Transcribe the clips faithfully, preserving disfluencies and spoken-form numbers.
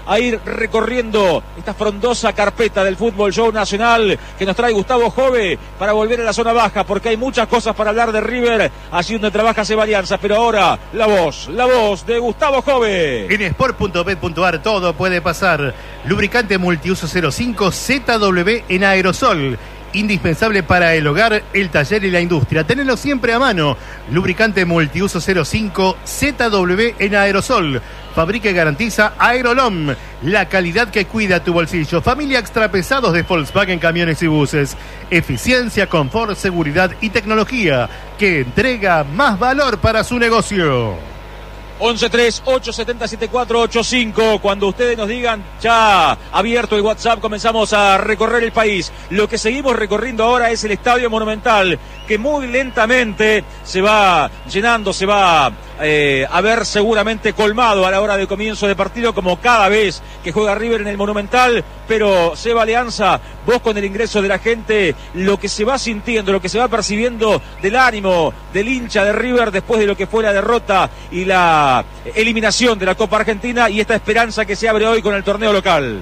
a ir recorriendo esta frondosa carpeta del Fútbol Show Nacional que nos trae Gustavo Jove para volver a la zona baja, porque hay muchas cosas para hablar de River, allí donde trabaja Seba Alianza. Pero ahora, la voz, la voz de Gustavo Jove. En sport punto bet punto ar todo puede pasar. Lubricante multiuso cero cinco Z W en aerosol. Indispensable para el hogar, el taller y la industria. Tenelo siempre a mano. Lubricante multiuso cero cinco Z W en aerosol. Fabrica y garantiza Aerolom, la calidad que cuida tu bolsillo. Familia Extrapesados de Volkswagen Camiones y Buses. Eficiencia, confort, seguridad y tecnología que entrega más valor para su negocio. once tres ocho siete siete cuatro ocho cinco. Cuando ustedes nos digan, ya abierto el WhatsApp, comenzamos a recorrer el país. Lo que seguimos recorriendo ahora es el Estadio Monumental, que muy lentamente se va llenando, se va eh, a ver seguramente colmado a la hora de comienzo de partido, como cada vez que juega River en el Monumental. Pero Seba Alianza, vos con el ingreso de la gente, lo que se va sintiendo, lo que se va percibiendo del ánimo del hincha de River después de lo que fue la derrota y la eliminación de la Copa Argentina, y esta esperanza que se abre hoy con el torneo local.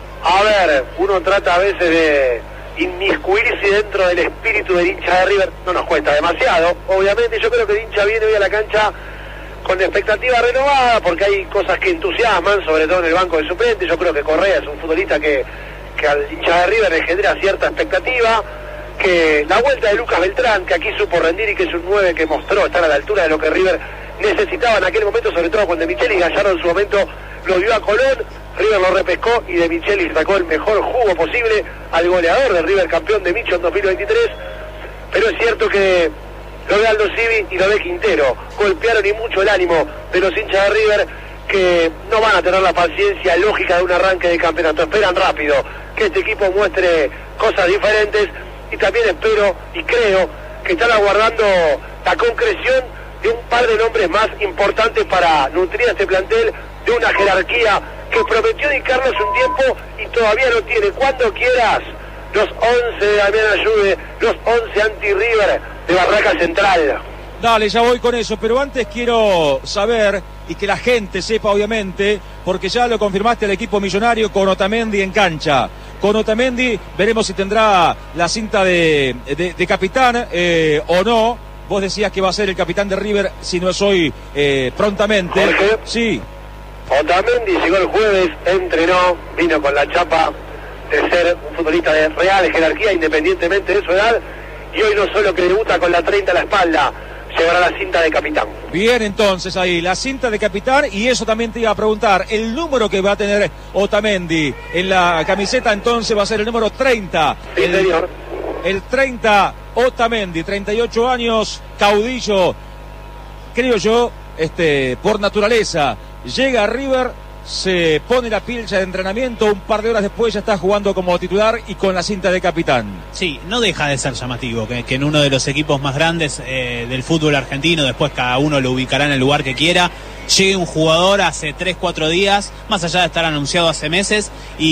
A ver, uno trata a veces de inmiscuirse dentro del espíritu del hincha de River, no nos cuesta demasiado, obviamente. Yo creo que el hincha viene hoy a la cancha con expectativa renovada, porque hay cosas que entusiasman, sobre todo en el banco de suplentes. Yo creo que Correa es un futbolista que, que al hincha de River le genera cierta expectativa, que la vuelta de Lucas Beltrán, que aquí supo rendir y que es un nueve que mostró estar a la altura de lo que River necesitaba en aquel momento, sobre todo cuando De Michelis Gallardo en su momento lo dio a Colón. River lo repescó y De Michelis sacó el mejor jugo posible al goleador de River, campeón de Micho en dos mil veintitrés. Pero es cierto que lo de Aldo Civi y lo de Quintero golpearon y mucho el ánimo de los hinchas de River, que no van a tener la paciencia lógica de un arranque de campeonato. Esperan rápido que este equipo muestre cosas diferentes, y también espero y creo que están aguardando la concreción de un par de nombres más importantes para nutrir a este plantel de una jerarquía que prometió dedicarnos un tiempo y todavía no tiene. Cuando quieras, los once de Damián Ayude, los once anti-River de Barraca Central. Dale, ya voy con eso, pero antes quiero saber, y que la gente sepa obviamente, porque ya lo confirmaste al equipo millonario con Otamendi en cancha. Con Otamendi veremos si tendrá la cinta de, de, de capitán eh, o no. Vos decías que va a ser el capitán de River, si no es hoy, eh, prontamente. Jorge, sí. Otamendi llegó el jueves, entrenó, vino con la chapa de ser un futbolista de real jerarquía, independientemente de su edad, y hoy no solo que debuta con la treinta a la espalda, llevará la cinta de capitán. Bien, entonces ahí, la cinta de capitán, y eso también te iba a preguntar, el número que va a tener Otamendi en la camiseta entonces va a ser el número treinta. Sí, el, señor. El treinta, Otamendi, treinta y ocho años, caudillo, creo yo, este, por naturaleza. Llega a River, se pone la pilcha de entrenamiento, un par de horas después ya está jugando como titular y con la cinta de capitán. Sí, no deja de ser llamativo que, que en uno de los equipos más grandes eh, del fútbol argentino, después cada uno lo ubicará en el lugar que quiera, llegue un jugador hace tres, cuatro días, más allá de estar anunciado hace meses,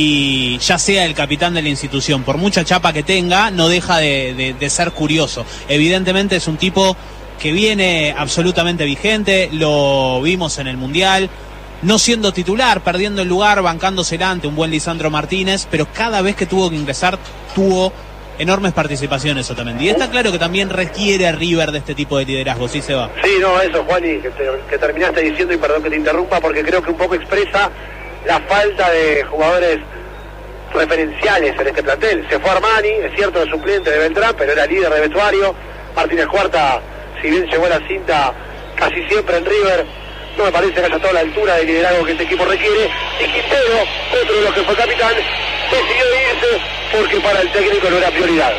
y ya sea el capitán de la institución. Por mucha chapa que tenga, no deja de, de, de ser curioso. Evidentemente es un tipo que viene absolutamente vigente, lo vimos en el Mundial, no siendo titular, perdiendo el lugar, bancándosela ante un buen Lisandro Martínez, pero cada vez que tuvo que ingresar, tuvo enormes participaciones Otamendi. Y está claro que también requiere River de este tipo de liderazgo, ¿sí, Seba? Sí, no, eso, Juani, que, te, que terminaste diciendo, y perdón que te interrumpa, porque creo que un poco expresa la falta de jugadores referenciales en este plantel. Se fue Armani, es cierto, el suplente de Beltrán, pero era líder de vestuario. Martínez Cuarta, si bien llegó a la cinta casi siempre en River, no me parece que haya toda la altura de liderazgo que este equipo requiere. Y Quintero, otro de los que fue capitán, decidió irse porque para el técnico no era prioridad.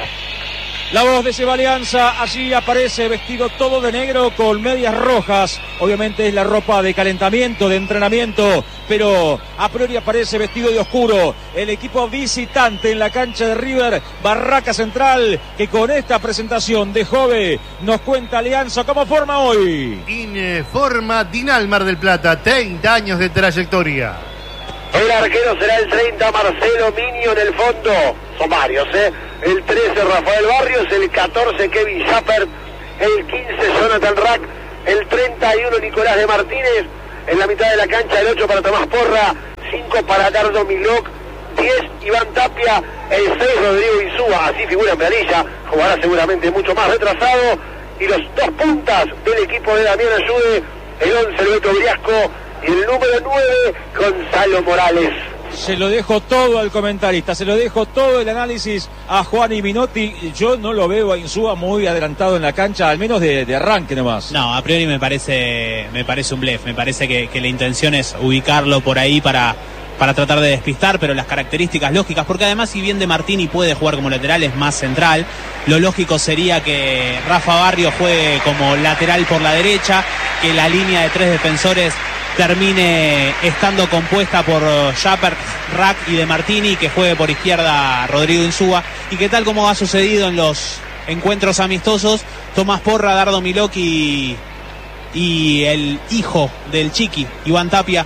La voz de Seba Alianza, allí aparece vestido todo de negro con medias rojas. Obviamente es la ropa de calentamiento, de entrenamiento, pero a priori aparece vestido de oscuro. El equipo visitante en la cancha de River, Barraca Central, que con esta presentación de Jove nos cuenta Alianza cómo forma hoy. Informa Dinalmar del Plata, treinta años de trayectoria. El arquero será el treinta, Marcelo Miño en el fondo. Son varios, ¿eh? El trece, Rafael Barrios. El catorce, Kevin Schapper. El quince, Jonathan Rack. El treinta y uno, Nicolás de Martínez. En la mitad de la cancha, el ocho para Tomás Porra. cinco para Dardo Milok, diez Iván Tapia, el seis Rodrigo Insúa, así figura en planilla, jugará seguramente mucho más retrasado, y los dos puntas del equipo de Damián Ayude, el once el Beto Briasco y el número nueve Gonzalo Morales. Se lo dejo todo al comentarista, se lo dejo todo el análisis a Juan y Minotti. Yo no lo veo a Insúa muy adelantado en la cancha, al menos de, de arranque nomás. No, a priori me parece me parece un blef, me parece que, que la intención es ubicarlo por ahí para, para tratar de despistar, pero las características lógicas, porque además si bien De Martini puede jugar como lateral, es más central, lo lógico sería que Rafa Barrios juegue como lateral por la derecha, que la línea de tres defensores termine estando compuesta por Schapper, Rack y De Martini, que juegue por izquierda Rodrigo Insúa, y que tal como ha sucedido en los encuentros amistosos, Tomás Porra, Dardo Milok y, y el hijo del Chiqui, Iván Tapia,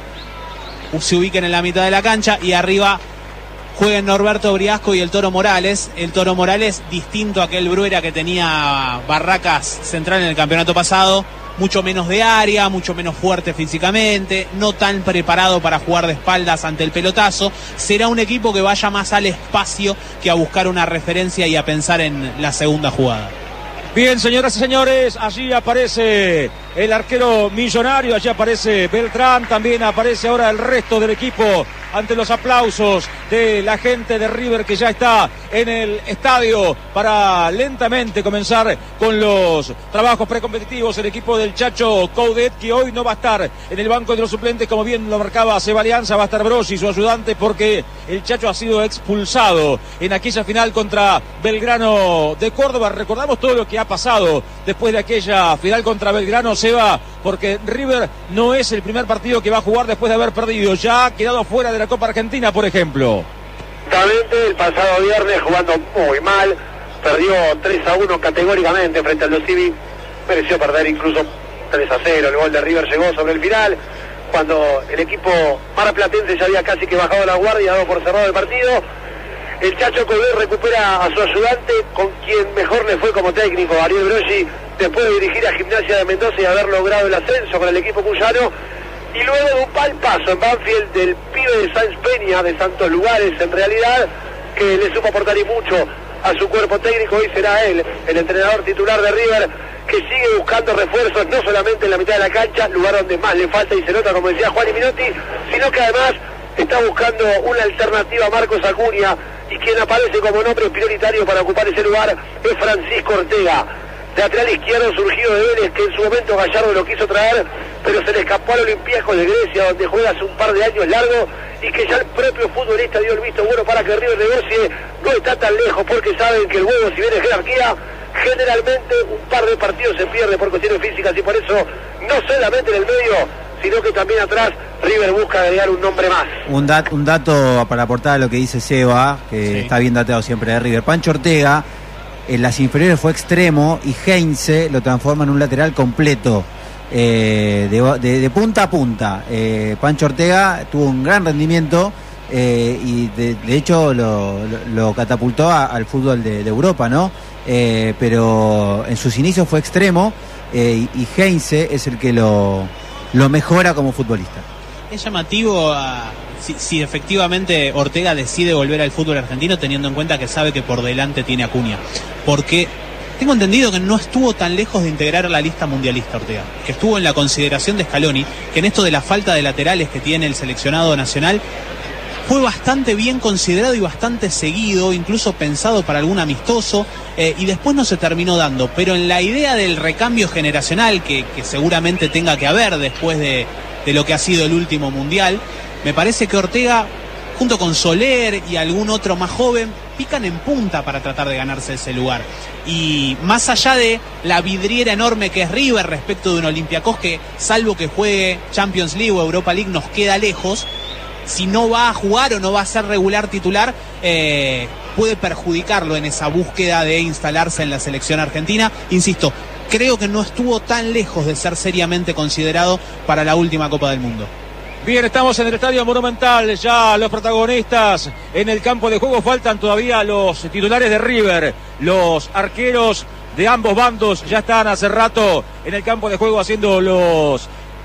se ubiquen en la mitad de la cancha, y arriba jueguen Norberto Briasco y el Toro Morales. El Toro Morales, distinto a aquel Bruera que tenía Barracas central en el campeonato pasado, mucho menos de área, mucho menos fuerte físicamente, no tan preparado para jugar de espaldas ante el pelotazo. Será un equipo que vaya más al espacio que a buscar una referencia y a pensar en la segunda jugada. Bien, señoras y señores, allí aparece el arquero millonario, allí aparece Beltrán, también aparece ahora el resto del equipo ante los aplausos de la gente de River que ya está en el estadio para lentamente comenzar con los trabajos precompetitivos. El equipo del Chacho Coudet, que hoy no va a estar en el banco de los suplentes, como bien lo marcaba Seba Alianza, va a estar Brosi, su ayudante, porque el Chacho ha sido expulsado en aquella final contra Belgrano de Córdoba. Recordamos todo lo que ha pasado después de aquella final contra Belgrano, Seba, porque River no es el primer partido que va a jugar después de haber perdido, ya ha quedado fuera de la Copa Argentina, por ejemplo. Exactamente, el pasado viernes jugando muy mal, perdió tres a uno categóricamente frente al Dosivi, mereció perder incluso tres a cero, el gol de River llegó sobre el final, cuando el equipo marplatense ya había casi que bajado la guardia, dado por cerrado el partido. El Chacho Coudet recupera a su ayudante, con quien mejor le fue como técnico, Ariel Brosi, después de dirigir a Gimnasia de Mendoza y haber logrado el ascenso con el equipo cuyano. Y luego de un palpazo en Banfield del pibe de Sáenz Peña, de Santos Lugares, en realidad, que le supo aportar y mucho a su cuerpo técnico, hoy será él, el entrenador titular de River, que sigue buscando refuerzos, no solamente en la mitad de la cancha, lugar donde más le falta y se nota, como decía Juan y Minotti, sino que además está buscando una alternativa a Marcos Acuña, y quien aparece como nombre prioritario para ocupar ese lugar es Francisco Ortega, lateral izquierdo surgido de Vélez, que en su momento Gallardo lo quiso traer, pero se le escapó al Olympiacos de Grecia, donde juega hace un par de años largo, y que ya el propio futbolista dio el visto bueno para que River negocie. No está tan lejos, porque saben que el huevo, si bien es jerarquía, generalmente un par de partidos se pierde por cuestiones físicas, y por eso no solamente en el medio, sino que también atrás River busca agregar un nombre más. Un, dat, un dato para aportar a lo que dice Seba, que sí, está bien dateado siempre de River. Pancho Ortega en las inferiores fue extremo, y Heinze lo transforma en un lateral completo, eh, de, de, de punta a punta. eh, Pancho Ortega tuvo un gran rendimiento, eh, y de, de hecho lo, lo, lo catapultó a, al fútbol de, de Europa, ¿no? Eh, pero en sus inicios fue extremo, eh, y, y Heinze es el que lo, lo mejora como futbolista. Es llamativo a, si, si efectivamente Ortega decide volver al fútbol argentino, teniendo en cuenta que sabe que por delante tiene Acuña, porque tengo entendido que no estuvo tan lejos de integrar la lista mundialista Ortega, que estuvo en la consideración de Scaloni, que en esto de la falta de laterales que tiene el seleccionado nacional fue bastante bien considerado y bastante seguido, incluso pensado para algún amistoso, eh, y después no se terminó dando. Pero en la idea del recambio generacional que, que seguramente tenga que haber después de, de lo que ha sido el último mundial, me parece que Ortega, junto con Soler y algún otro más joven, pican en punta para tratar de ganarse ese lugar. Y más allá de la vidriera enorme que es River respecto de un Olympiacos que, salvo que juegue Champions League o Europa League, nos queda lejos, si no va a jugar o no va a ser regular titular, eh, puede perjudicarlo en esa búsqueda de instalarse en la selección argentina. Insisto, creo que no estuvo tan lejos de ser seriamente considerado para la última Copa del Mundo. Bien, estamos en el Estadio Monumental, ya los protagonistas en el campo de juego. Faltan todavía los titulares de River, los arqueros de ambos bandos ya están hace rato en el campo de juego haciendo los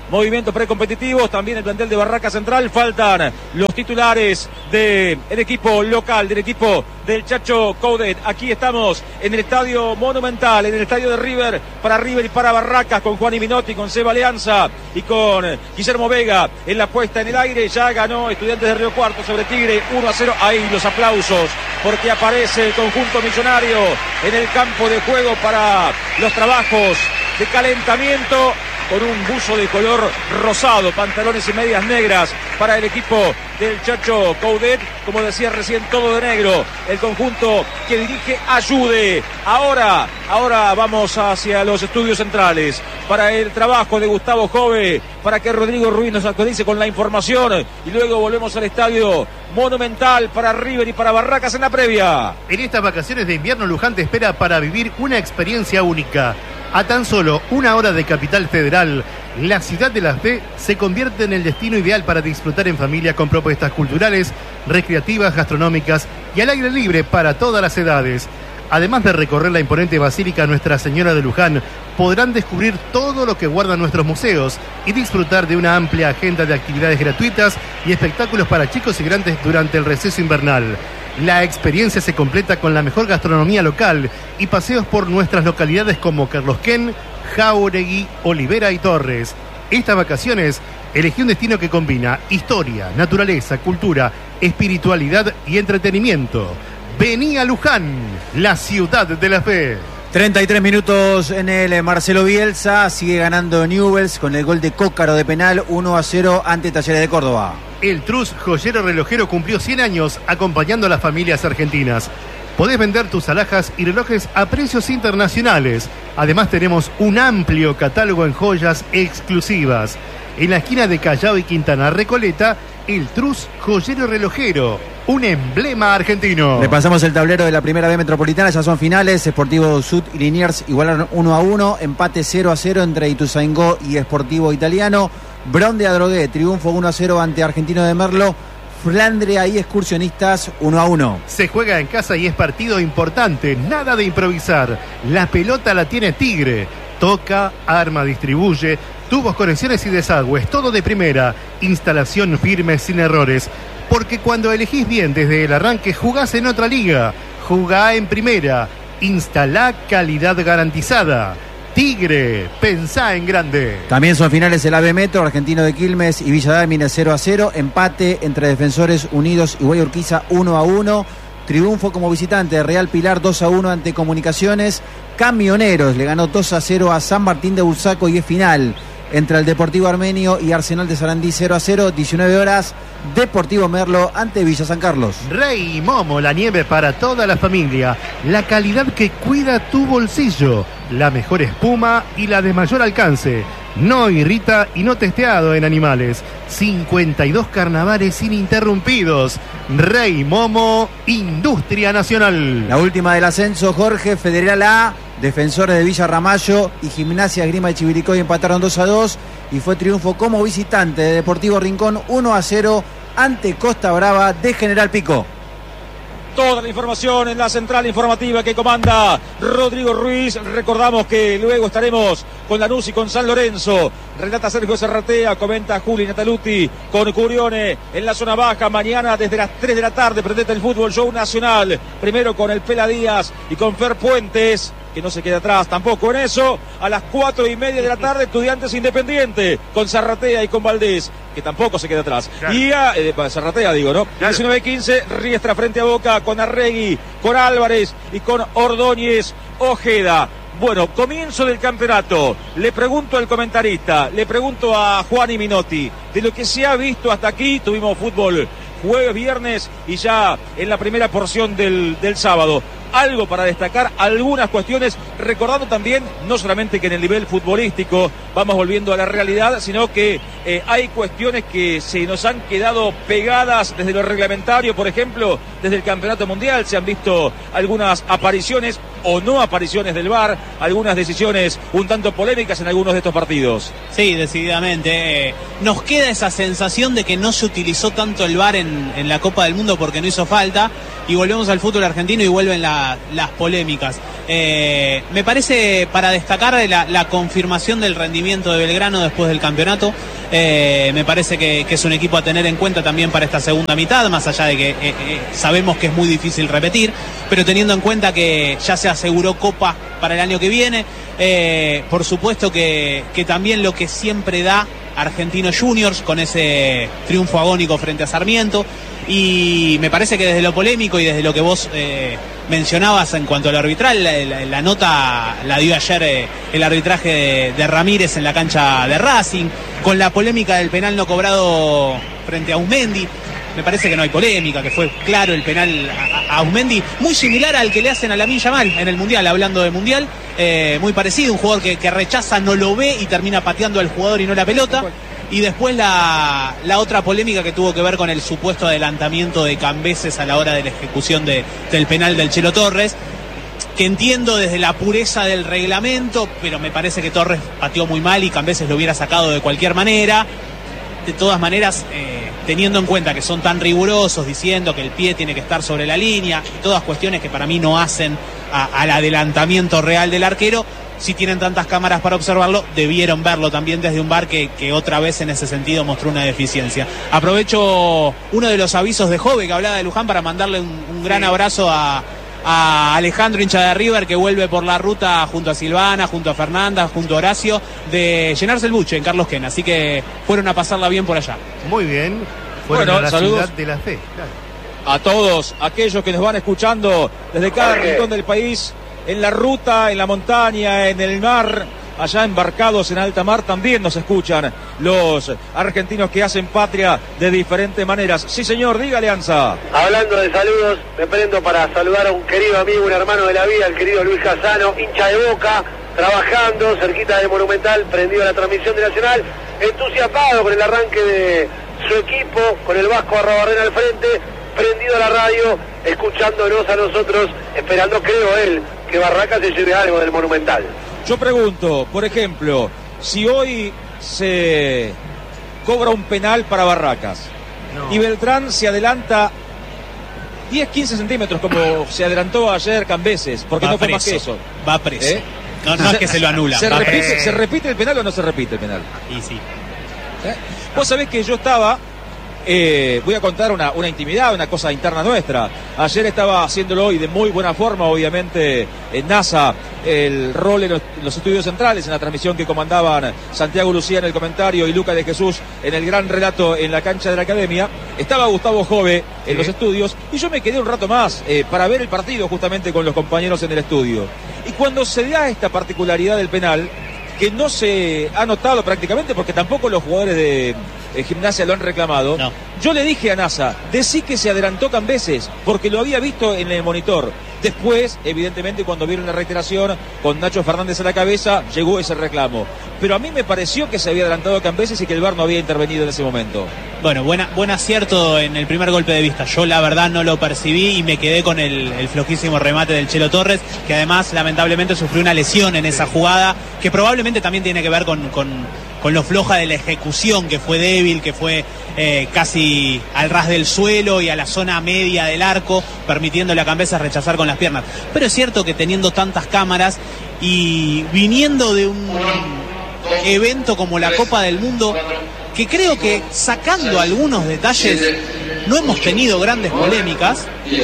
movimientos precompetitivos, también el plantel de Barraca Central. Faltan los titulares del equipo local, del equipo del Chacho Coudet. Aquí estamos en el Estadio Monumental, en el estadio de River, para River y para Barracas, con Juan y Minotti, con Seba Alianza y con Guillermo Vega en la puesta en el aire. Ya ganó Estudiantes de Río Cuarto sobre Tigre uno a cero. Ahí los aplausos, porque aparece el conjunto millonario en el campo de juego para los trabajos de calentamiento, con un buzo de color rosado, pantalones y medias negras para el equipo del Chacho Coudet. Como decía recién, todo de negro. El conjunto que dirige Ayude. Ahora, ahora vamos hacia los estudios centrales para el trabajo de Gustavo Jove, para que Rodrigo Ruiz nos actualice con la información, y luego volvemos al Estadio Monumental para River y para Barracas en la previa. En estas vacaciones de invierno, Luján te espera para vivir una experiencia única. A tan solo una hora de Capital Federal, la ciudad de la fe se convierte en el destino ideal para disfrutar en familia, con propuestas culturales, recreativas, gastronómicas y al aire libre para todas las edades. Además de recorrer la imponente Basílica Nuestra Señora de Luján, podrán descubrir todo lo que guardan nuestros museos y disfrutar de una amplia agenda de actividades gratuitas y espectáculos para chicos y grandes durante el receso invernal. La experiencia se completa con la mejor gastronomía local y paseos por nuestras localidades como Carlos Quén, Jáuregui, Olivera y Torres. Estas vacaciones, elegí un destino que combina historia, naturaleza, cultura, espiritualidad y entretenimiento. Vení a Luján, la ciudad de la fe. treinta y tres minutos en el Marcelo Bielsa, sigue ganando Newell's con el gol de Cócaro de penal, uno a cero ante Talleres de Córdoba. El Trus Joyero Relojero cumplió cien años acompañando a las familias argentinas. Podés vender tus alhajas y relojes a precios internacionales. Además tenemos un amplio catálogo en joyas exclusivas. En la esquina de Callao y Quintana Recoleta, el Trus Joyero Relojero, un emblema argentino. Repasamos el tablero de la Primera B Metropolitana, ya son finales. Sportivo Sud y Liniers igualaron uno a uno, empate cero a cero entre Ituzaingó y Sportivo Italiano. Bron de Adrogué, triunfo uno a cero ante Argentino de Merlo. Flandria y Excursionistas uno a uno. Se juega en casa y es partido importante, nada de improvisar. La pelota la tiene Tigre. Toca, arma, distribuye, tubos, conexiones y desagües, todo de primera. Instalación firme, sin errores. Porque cuando elegís bien desde el arranque, jugás en otra liga. Jugá en primera. Instalá calidad garantizada. Tigre, pensá en grande. También son finales el A B Metro, Argentino de Quilmes y Villa Dálmine cero a cero. Empate entre Defensores Unidos y Guayurquiza uno a uno. Triunfo como visitante de Real Pilar dos a uno ante Comunicaciones. Camioneros le ganó dos a cero a San Martín de Bursaco y es final entre el Deportivo Armenio y Arsenal de Sarandí cero a cero. diecinueve horas, Deportivo Merlo ante Villa San Carlos. Rey Momo, la nieve para toda la familia. La calidad que cuida tu bolsillo. La mejor espuma y la de mayor alcance. No irrita y no testeado en animales. cincuenta y dos carnavales ininterrumpidos. Rey Momo, Industria Nacional. La última del ascenso, Jorge, Federal A, Defensores de Villa Ramallo y Gimnasia Esgrima de Chivilcoy empataron dos a dos y fue triunfo como visitante de Deportivo Rincón uno a cero ante Costa Brava de General Pico. Toda la información en la central informativa que comanda Rodrigo Ruiz. Recordamos que luego estaremos con Lanús y con San Lorenzo. Relata Sergio Serratea, comenta Juli Nataluti con Curione en la zona baja. Mañana desde las tres de la tarde, prendete el Fútbol Show Nacional. Primero con el Pela Díaz y con Fer Puentes, que no se queda atrás tampoco en eso. A las cuatro y media de la tarde, Estudiantes Independiente con Zarratea y con Valdés, que tampoco se queda atrás. Claro. Y a eh, Zarratea, digo, ¿no? Claro. diecinueve quince, Riestra frente a Boca con Arregui, con Álvarez y con Ordóñez Ojeda. Bueno, comienzo del campeonato. Le pregunto al comentarista, le pregunto a Juan y Minotti, de lo que se ha visto hasta aquí. Tuvimos fútbol jueves, viernes y ya en la primera porción del, del sábado. Algo para destacar, algunas cuestiones, recordando también no solamente que en el nivel futbolístico vamos volviendo a la realidad, sino que eh, hay cuestiones que se nos han quedado pegadas desde lo reglamentario. Por ejemplo, desde el Campeonato Mundial se han visto algunas apariciones o no apariciones del V A R, algunas decisiones un tanto polémicas en algunos de estos partidos. Sí, decididamente. Eh, nos queda esa sensación de que no se utilizó tanto el V A R en, en la Copa del Mundo porque no hizo falta, y volvemos al fútbol argentino y vuelven la, las polémicas. Eh, me parece para destacar la, la confirmación del rendimiento de Belgrano después del campeonato. Eh, me parece que, que es un equipo a tener en cuenta también para esta segunda mitad, más allá de que eh, eh, sabemos que es muy difícil repetir, pero teniendo en cuenta que ya se aseguró Copa para el año que viene. Eh, por supuesto que, que también lo que siempre da Argentinos Juniors con ese triunfo agónico frente a Sarmiento, y me parece que desde lo polémico y desde lo que vos eh, mencionabas en cuanto al arbitral, la, la, la nota la dio ayer eh, el arbitraje de, de Ramírez en la cancha de Racing, con la polémica del penal no cobrado frente a Ausmendi. Me parece que no hay polémica, que fue claro el penal a, a Ausmendi, muy similar al que le hacen a Lamine Yamal en el Mundial, hablando de Mundial, eh, muy parecido, un jugador que, que rechaza, no lo ve y termina pateando al jugador y no la pelota. Y después la, la otra polémica que tuvo que ver con el supuesto adelantamiento de Cambeses a la hora de la ejecución de, del penal del Chelo Torres, que entiendo desde la pureza del reglamento, pero me parece que Torres pateó muy mal y Cambeses lo hubiera sacado de cualquier manera. De todas maneras, eh, teniendo en cuenta que son tan rigurosos, diciendo que el pie tiene que estar sobre la línea, y todas cuestiones que para mí no hacen a, al adelantamiento real del arquero, si tienen tantas cámaras para observarlo, debieron verlo también desde un V A R que, que otra vez en ese sentido mostró una deficiencia. Aprovecho uno de los avisos de Jove que hablaba de Luján para mandarle un, un gran abrazo a, a Alejandro, hincha de River, que vuelve por la ruta junto a Silvana, junto a Fernanda, junto a Horacio, de llenarse el buche en Carlos Quena, así que fueron a pasarla bien por allá. Muy bien, fueron bueno, a la saludos ciudad de la fe, claro. A todos aquellos que nos van escuchando desde cada rincón del país, en la ruta, en la montaña, en el mar, allá embarcados en alta mar, también nos escuchan los argentinos que hacen patria de diferentes maneras. Sí, señor, diga, Alianza. Hablando de saludos, me prendo para saludar a un querido amigo, un hermano de la vida, el querido Luis Casano, hincha de Boca, trabajando cerquita de Monumental, prendido a la transmisión de Nacional, entusiasmado con el arranque de su equipo, con el Vasco Arrobarrena al frente, prendido a la radio, escuchándonos a nosotros, esperando, creo él, que Barracas se lleve algo del Monumental. Yo pregunto, por ejemplo, si hoy se cobra un penal para Barracas no. y Beltrán se adelanta diez, quince centímetros como se adelantó ayer Cambeses, porque va no fue preso, más que eso. Va preso. ¿Eh? No, no es que se lo anula. ¿Se repite, ¿Se repite el penal o no se repite el penal? Y sí. ¿Eh? Vos sabés que yo estaba... Eh, voy a contar una, una intimidad, una cosa interna nuestra. Ayer estaba haciéndolo y de muy buena forma, obviamente, en NASA, el rol en los, los estudios centrales, en la transmisión que comandaban Santiago Lucía en el comentario y Lucas de Jesús en el gran relato en la cancha de la academia. Estaba Gustavo Jove en sí. los estudios y yo me quedé un rato más eh, para ver el partido justamente con los compañeros en el estudio. Y cuando se da esta particularidad del penal, que no se ha notado prácticamente porque tampoco los jugadores de eh, Gimnasia lo han reclamado, no. Yo le dije a NASA, decí que se adelantó Cambeses porque lo había visto en el monitor. Después, evidentemente, cuando vieron la reiteración con Nacho Fernández a la cabeza, llegó ese reclamo. Pero a mí me pareció que se había adelantado Cambeses y que el V A R no había intervenido en ese momento. Bueno, buena, buen acierto en el primer golpe de vista. Yo la verdad no lo percibí y me quedé con el, el flojísimo remate del Chelo Torres, que además lamentablemente sufrió una lesión en esa jugada, que probablemente también tiene que ver con, con, con lo floja de la ejecución, que fue débil, que fue eh, casi al ras del suelo y a la zona media del arco, permitiéndole a Cambeses rechazar con las piernas. Pero es cierto que teniendo tantas cámaras y viniendo de un evento como la Copa del Mundo, que creo que sacando algunos detalles no hemos tenido grandes polémicas,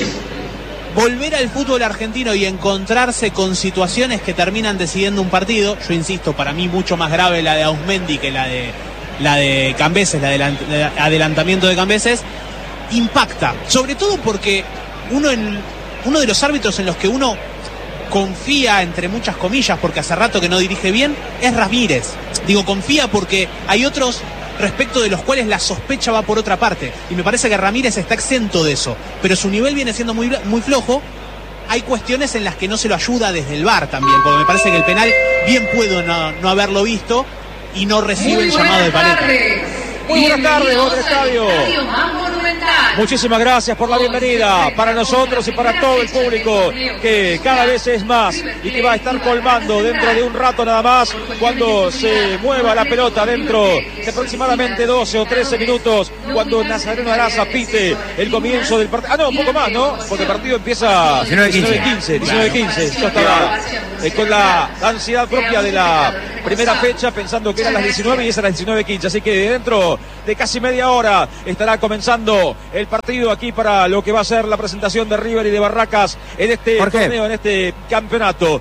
volver al fútbol argentino y encontrarse con situaciones que terminan decidiendo un partido, yo insisto, para mí mucho más grave la de Ausmendi que la de la de Cambeses, la de adelantamiento de Cambeses, impacta, sobre todo porque uno en uno de los árbitros en los que uno confía, entre muchas comillas, porque hace rato que no dirige bien, es Ramírez. Digo confía porque hay otros respecto de los cuales la sospecha va por otra parte, y me parece que Ramírez está exento de eso, pero su nivel viene siendo muy, muy flojo. Hay cuestiones en las que no se lo ayuda desde el V A R también, porque me parece que el penal bien puedo no, no haberlo visto y no recibe el llamado de Paleta. Muy buenas tardes, otro estadio. Estadio Más Monumental. Muchísimas gracias por la bienvenida para nosotros y para todo el público, que cada vez es más y que va a estar colmando dentro de un rato nada más, cuando se mueva la pelota dentro de aproximadamente doce o trece minutos, cuando Nazareno Araza pite el comienzo del partido. Ah, no, un poco más, ¿no? Porque el partido empieza diecinueve quince. diecinueve quince. Yo estaba eh, con la ansiedad propia de la primera fecha, pensando que eran las diecinueve y es a las diecinueve quince. Así que dentro de casi media hora estará comenzando el partido aquí para lo que va a ser la presentación de River y de Barracas en este torneo, en este campeonato.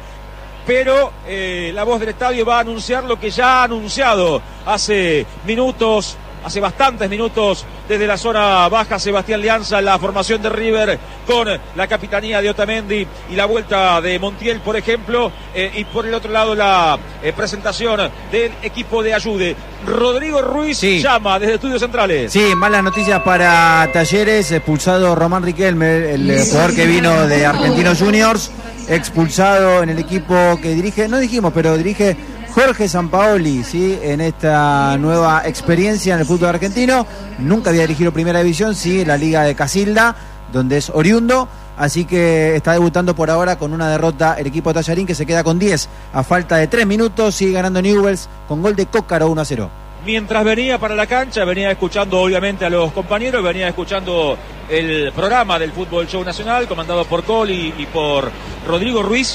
Pero eh, la voz del estadio va a anunciar lo que ya ha anunciado hace minutos, hace bastantes minutos, desde la zona baja, Sebastián Lianza, la formación de River con la capitanía de Otamendi y la vuelta de Montiel, por ejemplo, eh, y por el otro lado la eh, presentación del equipo de Ayude. Rodrigo Ruiz sí. llama desde Estudios Centrales. Sí, malas noticias para Talleres, expulsado Román Riquelme, el jugador que vino de Argentinos Juniors, expulsado en el equipo que dirige, no dijimos, pero dirige Jorge Sampaoli, ¿sí? En esta nueva experiencia en el fútbol argentino. Nunca había dirigido Primera División, sí, en la Liga de Casilda, donde es oriundo. Así que está debutando por ahora con una derrota el equipo Tallarín, que se queda con diez a falta de tres minutos. Sigue ganando Newell's con gol de Cócaro, uno a cero. Mientras venía para la cancha, venía escuchando obviamente a los compañeros, venía escuchando el programa del Fútbol Show Nacional, comandado por Coli y por Rodrigo Ruiz.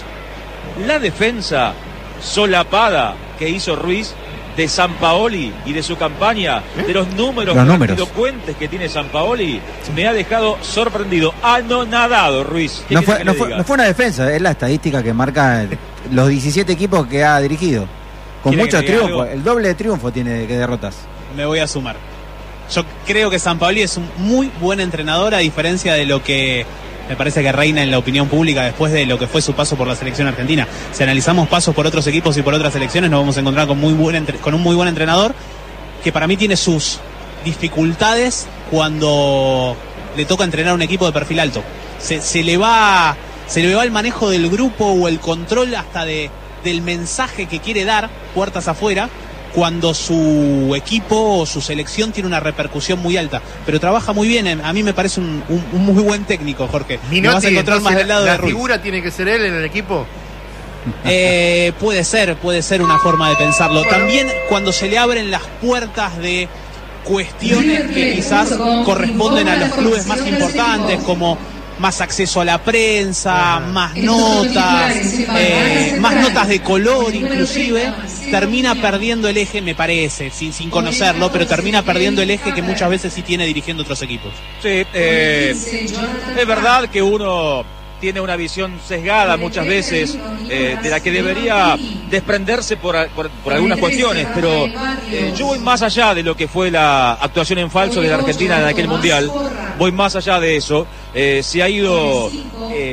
La defensa solapada que hizo Ruiz de Sampaoli y de su campaña, ¿Eh? de los números, los números elocuentes que tiene Sampaoli, me ha dejado sorprendido, anonadado Ruiz. No fue, no, fue, no fue una defensa, es la estadística que marca el, los diecisiete equipos que ha dirigido, con muchos triunfos, el doble de triunfo tiene que derrotas. Me voy a sumar. Yo creo que Sampaoli es un muy buen entrenador, a diferencia de lo que me parece que reina en la opinión pública después de lo que fue su paso por la selección argentina. Si analizamos pasos por otros equipos y por otras selecciones, nos vamos a encontrar con, muy buen entre... con un muy buen entrenador, que para mí tiene sus dificultades cuando le toca entrenar a un equipo de perfil alto. Se, se le va se le va el manejo del grupo o el control hasta de del mensaje que quiere dar puertas afuera, cuando su equipo o su selección tiene una repercusión muy alta, pero trabaja muy bien. A mí me parece un, un, un muy buen técnico, Jorge. Minotti, me vas a encontrar más del lado la, de Ruiz. ¿La figura tiene que ser él en el equipo? Eh, puede ser, puede ser una forma de pensarlo. Bueno. También cuando se le abren las puertas de cuestiones que quizás corresponden a los clubes más importantes, como más acceso a la prensa, más notas, eh, más notas de color inclusive, termina perdiendo el eje, me parece, sin, sin conocerlo, pero termina perdiendo el eje que muchas veces sí tiene dirigiendo otros equipos. Sí, eh, es verdad que uno tiene una visión sesgada muchas veces eh, de la que debería desprenderse por, por, por algunas cuestiones, pero eh, yo voy más allá de lo que fue la actuación en falso de la Argentina en aquel Mundial, voy más allá de eso. Eh, se ha ido, eh,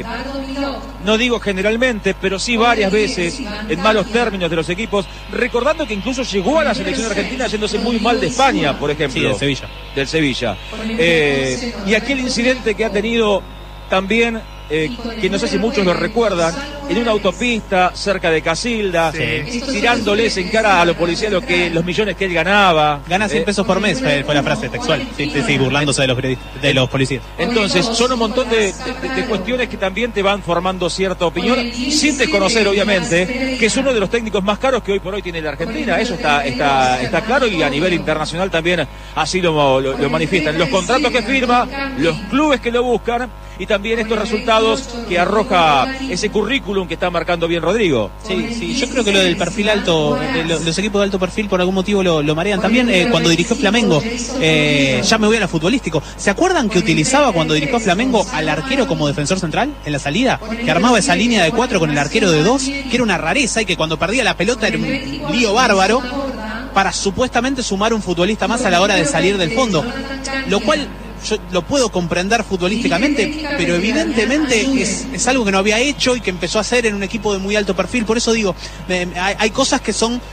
no digo generalmente, pero sí varias veces en malos términos de los equipos, recordando que incluso llegó a la selección argentina yéndose muy mal de España, por ejemplo. Sí, del Sevilla. Del Sevilla. Eh, y aquel incidente que ha tenido también, eh, que no sé si muchos lo recuerdan, en una autopista cerca de Casilda, sí. tirándoles en cara a los policías lo que, los millones que él ganaba. Gana cien pesos por mes, fue, fue la frase textual. Sí, sí, sí, burlándose de los, de los policías. Entonces, son un montón de, de, de cuestiones que también te van formando cierta opinión, sin desconocer, obviamente, que es uno de los técnicos más caros que hoy por hoy tiene la Argentina. Eso está, está, está claro, y a nivel internacional también así lo, lo, lo manifiestan. Los contratos que firma, los clubes que lo buscan, y también estos resultados que arroja ese currículum que está marcando bien Rodrigo. Sí, sí, yo creo que lo del perfil alto, eh, lo, los equipos de alto perfil por algún motivo lo, lo marean. También eh, cuando dirigió Flamengo, eh, ya me voy a lo futbolístico, ¿se acuerdan que utilizaba cuando dirigió Flamengo al arquero como defensor central en la salida? Que armaba esa línea de cuatro con el arquero de dos, que era una rareza y que cuando perdía la pelota era un lío bárbaro, para supuestamente sumar un futbolista más a la hora de salir del fondo, lo cual yo lo puedo comprender futbolísticamente, pero evidentemente es, es algo que no había hecho y que empezó a hacer en un equipo de muy alto perfil. Por eso digo, eh, hay, hay cosas que son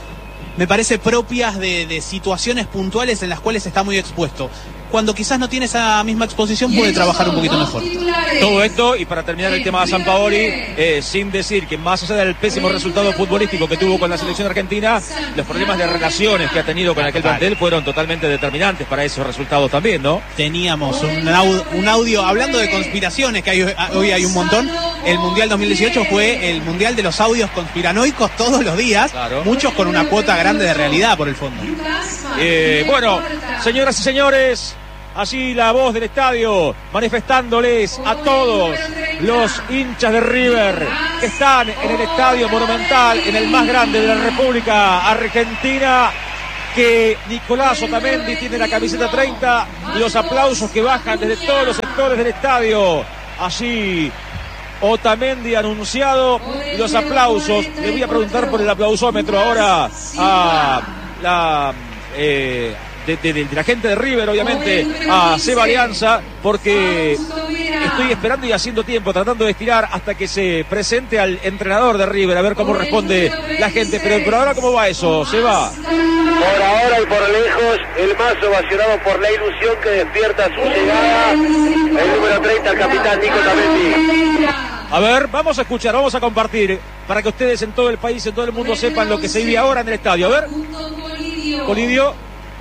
me parece propias de, de situaciones puntuales en las cuales está muy expuesto. Cuando quizás no tiene esa misma exposición puede trabajar un poquito mejor. Todo esto, y para terminar el tema de Sampaoli, eh, sin decir que más allá del pésimo resultado futbolístico que tuvo con la selección argentina, los problemas de relaciones que ha tenido con aquel plantel fueron totalmente determinantes para esos resultados también, ¿no? Teníamos un audio, un audio hablando de conspiraciones, que hay, hoy hay un montón. El Mundial dos mil dieciocho fue el Mundial de los audios conspiranoicos todos los días, claro. Muchos con una cuota grande de realidad por el fondo. Eh, bueno, señoras y señores, allí la voz del estadio manifestándoles a todos los hinchas de River que están en el estadio Monumental, en el más grande de la República Argentina, que Nicolás Otamendi tiene la camiseta treinta, los aplausos que bajan desde todos los sectores del estadio. Allí Otamendi anunciado y los aplausos. Le voy a preguntar por el aplausómetro ahora a la eh, de, de, de la gente de River, obviamente, a Seba Alianza, porque estoy esperando y haciendo tiempo, tratando de estirar hasta que se presente al entrenador de River, a ver cómo responde la gente. Pero por ahora, ¿cómo va eso, Seba? Por ahora y por lejos, el más ovacionado por la ilusión que despierta su llegada, el número treinta, el capitán Nico Otamendi. A ver, vamos a escuchar, vamos a compartir, para que ustedes en todo el país, en todo el mundo sepan lo que se vive ahora en el estadio. A ver, Colidio.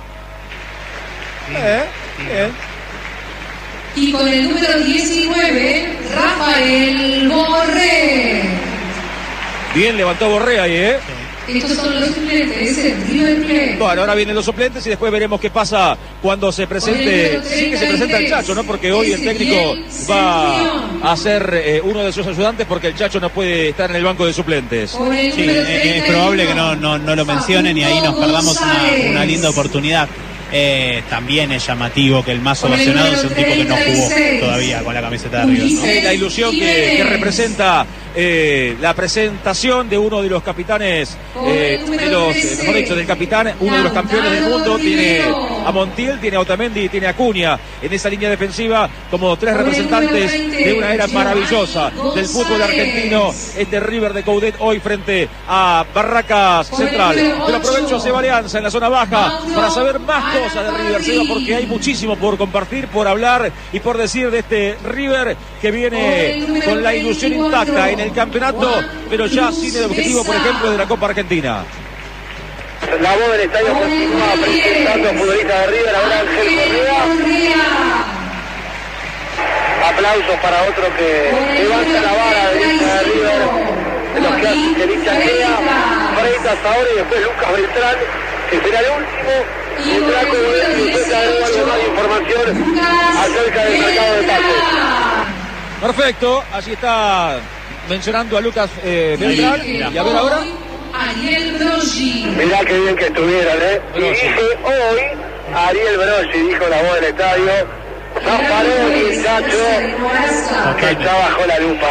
Eh, eh. Y con el número diecinueve, Rafael Borré. Bien, levantó Borré ahí, ¿eh? Estos son los suplentes, el River Plate. Bueno, ahora vienen los suplentes y después veremos qué pasa cuando se presente, sí que se presenta el Chacho, ¿no? Porque hoy el técnico va a ser eh, uno de sus ayudantes, porque el Chacho no puede estar en el banco de suplentes. Sí, es probable que no, no, no lo mencionen y ahí nos perdamos una, una linda oportunidad. Eh, también es llamativo que el más ovacionado sea un tipo que no jugó todavía con la camiseta de River, ¿no? Sí, la ilusión que, que representa eh, la presentación de uno de los capitanes, eh, de los, eh, mejor dicho, del capitán, uno de los campeones del mundo. Tiene a Montiel, tiene a Otamendi y tiene a Cunha en esa línea defensiva como tres representantes de una era maravillosa del fútbol argentino. Este River de Coudet hoy frente a Barracas Central. Pero aprovecho a Seba Alianza en la zona baja para saber más cosas de River, Seba, porque hay muchísimo por compartir, por hablar y por decir de este River que viene con la ilusión intacta en el campeonato, pero ya sin el objetivo, por ejemplo, de la Copa Argentina. La voz del estadio continúa presentando a futbolistas de River, ahora Ángel Correa. Aplausos para otro que levanta la vara de hincha de River, de los que hacen que el hincha queda. Freitas ahora y después Lucas Beltrán, que será el último. Y Draco de usted agregó algo más de información acerca del mercado de pases. Perfecto, allí está mencionando a Lucas eh, Beltrán. Y a ver ahora. Ariel Broggi. Mirá qué bien que estuvieron, ¿eh? Y dije hoy, Ariel Broggi, dijo la voz del estadio. Zaffaroni, Chacho, que está bajo la lupa,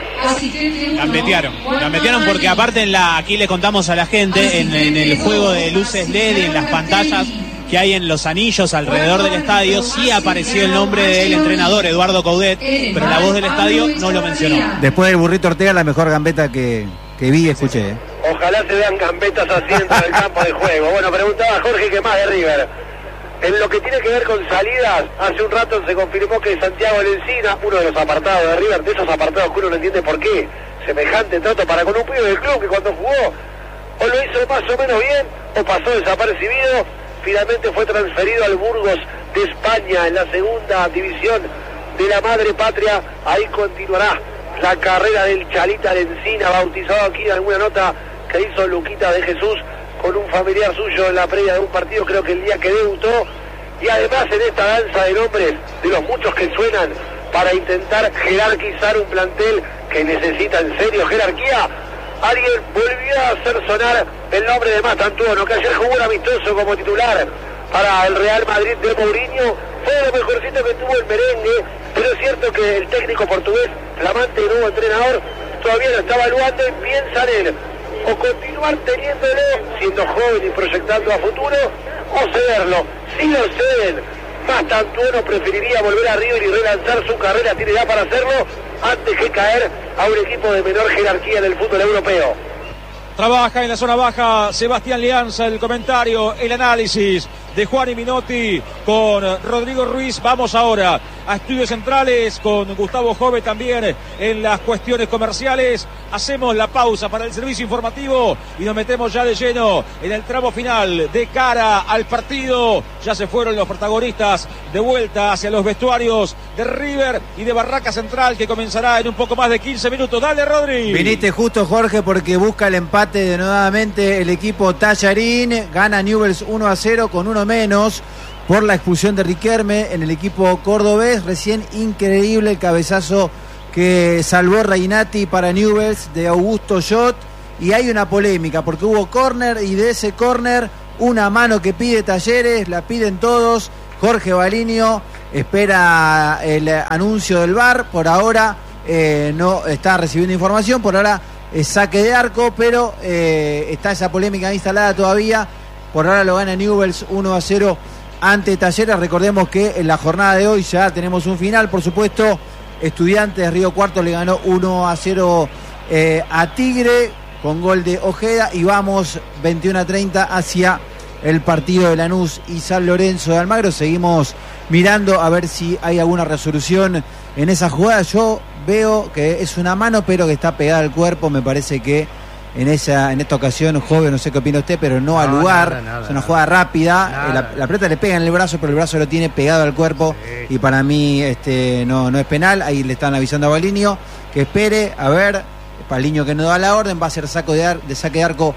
¿eh? Gambetearon, gambetearon porque aparte en la, aquí le contamos a la gente, en, en el juego de luces L E D y en las pantallas que hay en los anillos alrededor del estadio, sí apareció el nombre del entrenador Eduardo Coudet, pero la voz del estadio no lo mencionó. Después del Burrito Ortega, la mejor gambeta que, que vi y escuché. ¿eh? Ojalá se vean gambetas así dentro del campo de juego. Bueno, preguntaba Jorge qué más de River. En lo que tiene que ver con salidas, hace un rato se confirmó que Santiago Lencina, uno de los apartados de River, de esos apartados que uno no entiende por qué, semejante trato para con un pibe del club que cuando jugó o lo hizo más o menos bien o pasó desapercibido, finalmente fue transferido al Burgos de España en la segunda división de la madre patria. Ahí continuará la carrera del Chalita Lencina, bautizado aquí en alguna nota que hizo Luquita de Jesús con un familiar suyo en la previa de un partido, creo que el día que debutó. Y además en esta danza de nombres, de los muchos que suenan para intentar jerarquizar un plantel que necesita en serio jerarquía, alguien volvió a hacer sonar el nombre de Mastantuono, que ayer jugó un amistoso como titular para el Real Madrid de Mourinho. Fue lo mejorcito que tuvo el merengue, pero es cierto que el técnico portugués, flamante nuevo entrenador, todavía lo está evaluando y piensa en él o continuar teniéndolo, siendo joven y proyectando a futuro, o cederlo. Si lo ceden, Mastantuono preferiría volver a River y relanzar su carrera, tiene edad para hacerlo, antes que caer a un equipo de menor jerarquía en el fútbol europeo. Trabaja en la zona baja Sebastián Lianza, el comentario, el análisis de Juan y Minotti con Rodrigo Ruiz. Vamos ahora a Estudios Centrales con Gustavo Jove también en las cuestiones comerciales. Hacemos la pausa para el servicio informativo y nos metemos ya de lleno en el tramo final de cara al partido. Ya se fueron los protagonistas de vuelta hacia los vestuarios de River y de Barraca Central, que comenzará en un poco más de quince minutos. Dale, Rodri. Viniste justo, Jorge, porque busca el empate de nuevamente el equipo Tallarín. Gana Newell's uno a cero con uno menos por la expulsión de Riquelme en el equipo cordobés. Recién increíble el cabezazo que salvó Reinati para Newell's de Augusto Jot. Y hay una polémica porque hubo córner y de ese córner una mano que pide Talleres, la piden todos. Jorge Balinio espera el anuncio del V A R. Por ahora eh, no está recibiendo información. Por ahora es saque de arco, pero eh, está esa polémica instalada todavía. Por ahora lo gana Newell's uno a cero ante Talleres. Recordemos que en la jornada de hoy ya tenemos un final, por supuesto. Estudiantes de Río Cuarto le ganó uno a cero eh, a Tigre con gol de Ojeda. Y vamos veintiuno a treinta hacia el partido de Lanús y San Lorenzo de Almagro. Seguimos mirando a ver si hay alguna resolución en esa jugada. Yo veo que es una mano, pero que está pegada al cuerpo. Me parece que en esa en esta ocasión, joven, no sé qué opina usted, pero no, no al lugar. Nada, nada, es una jugada rápida. La, la pelota le pega en el brazo, pero el brazo lo tiene pegado al cuerpo. Sí. Y para mí este no, no es penal. Ahí le están avisando a Balinio que espere. A ver, Balinio que no da la orden. Va a ser saco de, ar, de saque de arco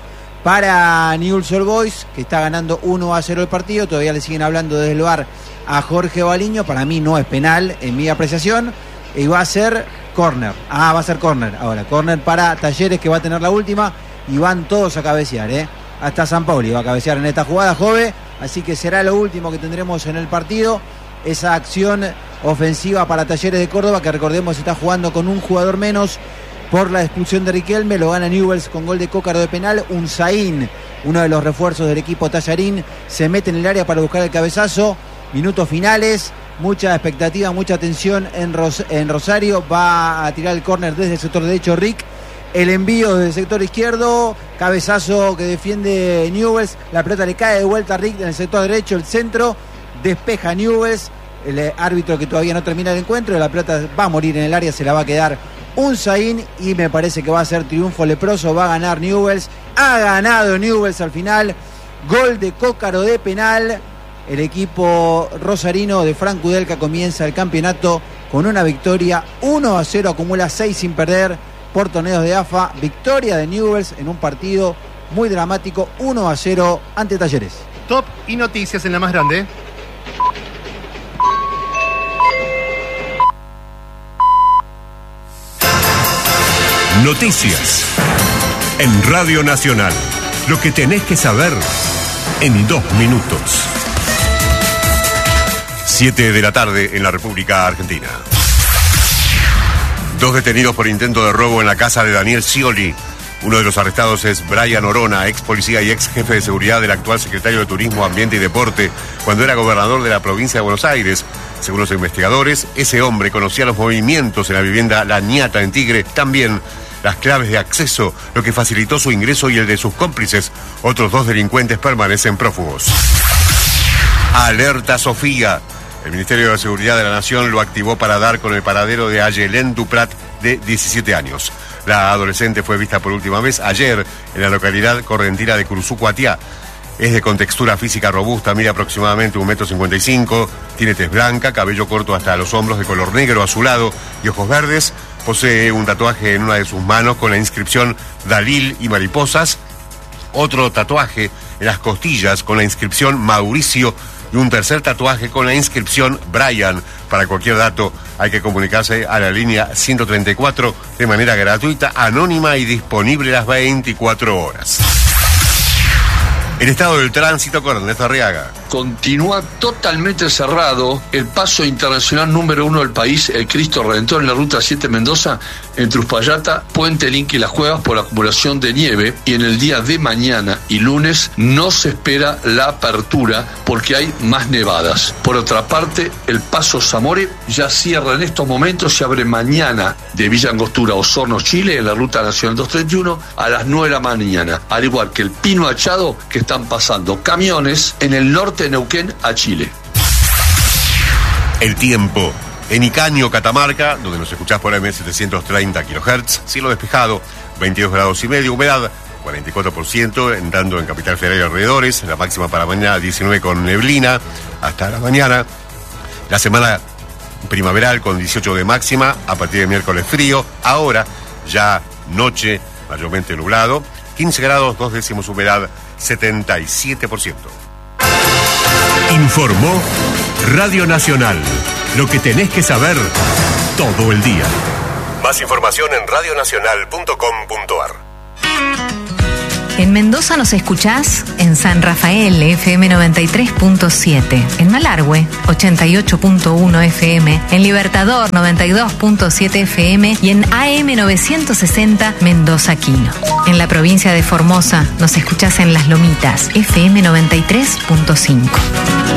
para Newell's Old Boys, que está ganando uno a cero el partido. Todavía le siguen hablando desde el V A R a Jorge Balinio. Para mí no es penal en mi apreciación. Y va a ser córner. Ah, va a ser córner ahora. Córner para Talleres, que va a tener la última. Y van todos a cabecear, ¿eh? Hasta San Pauli va a cabecear en esta jugada, Jove. Así que será lo último que tendremos en el partido. Esa acción ofensiva para Talleres de Córdoba, que recordemos está jugando con un jugador menos por la expulsión de Riquelme. Lo gana Newell's con gol de Cócaro de penal. Unzaín, uno de los refuerzos del equipo Tallarín, se mete en el área para buscar el cabezazo. Minutos finales. Mucha expectativa, mucha tensión en, Ros- en Rosario. Va a tirar el córner desde el sector derecho Rick. El envío desde el sector izquierdo. Cabezazo que defiende Newell's. La pelota le cae de vuelta a Rick en el sector derecho. El centro. Despeja Newell's. El árbitro que todavía no termina el encuentro. La pelota va a morir en el área. Se la va a quedar Unzaín. Y me parece que va a ser triunfo leproso. Va a ganar Newell's. Ha ganado Newell's al final. Gol de Cócaro de penal. El equipo rosarino de Franco Udelka comienza el campeonato con una victoria uno a cero, acumula seis sin perder por torneos de A F A. Victoria de Newell's en un partido muy dramático, uno a cero ante Talleres. Top y noticias en la más grande. Noticias en Radio Nacional. Lo que tenés que saber en dos minutos. siete de la tarde en la República Argentina. Dos detenidos por intento de robo en la casa de Daniel Scioli. Uno de los arrestados es Brian Orona, ex policía y ex jefe de seguridad del actual secretario de Turismo, Ambiente y Deporte, cuando era gobernador de la provincia de Buenos Aires. Según los investigadores, ese hombre conocía los movimientos en la vivienda La Ñata en Tigre, también las claves de acceso, lo que facilitó su ingreso y el de sus cómplices. Otros dos delincuentes permanecen prófugos. Alerta Sofía. El Ministerio de Seguridad de la Nación lo activó para dar con el paradero de Ayelén Duprat, de diecisiete años. La adolescente fue vista por última vez ayer en la localidad correntina de Curuzú-Cuatiá. Es de contextura física robusta, mide aproximadamente un metro cincuenta y cinco, tiene tez blanca, cabello corto hasta los hombros de color negro azulado y ojos verdes. Posee un tatuaje en una de sus manos con la inscripción Dalil y mariposas. Otro tatuaje en las costillas con la inscripción Mauricio. Y un tercer tatuaje con la inscripción Brian. Para cualquier dato hay que comunicarse a la línea ciento treinta y cuatro de manera gratuita, anónima y disponible las veinticuatro horas. El estado del tránsito con Ernesto Arriaga. continúa totalmente cerrado el paso internacional número uno del país, el Cristo Redentor, en la ruta siete Mendoza, entre Uspallata, Puente Link y Las Cuevas, por acumulación de nieve, y en el día de mañana y lunes no se espera la apertura porque hay más nevadas. Por otra parte, el paso Zamore ya cierra en estos momentos, se abre mañana de Villa Angostura a Osorno, Chile, en la ruta nacional doscientos treinta y uno a las nueve de la mañana, al igual que el Pino Achado, que están pasando camiones en el norte de Neuquén a Chile. El tiempo. En Icaño, Catamarca, donde nos escuchás por M setecientos treinta kilohertz, cielo despejado, veintidós grados y medio, humedad cuarenta y cuatro por ciento, entrando en Capital Federal y alrededores, la máxima para mañana diecinueve con neblina, hasta la mañana. La semana primaveral con dieciocho de máxima, a partir de miércoles frío, ahora ya noche mayormente nublado, quince grados, dos décimos humedad, setenta y siete por ciento. Informó Radio Nacional. Lo que tenés que saber todo el día. Más información en radio nacional punto com punto a r. En Mendoza nos escuchás en San Rafael, F M noventa y tres punto siete, en Malargüe, ochenta y ocho punto uno F M, en Libertador, noventa y dos punto siete F M y en A M novecientos sesenta Mendoza Quino. En la provincia de Formosa nos escuchás en Las Lomitas, F M noventa y tres punto cinco.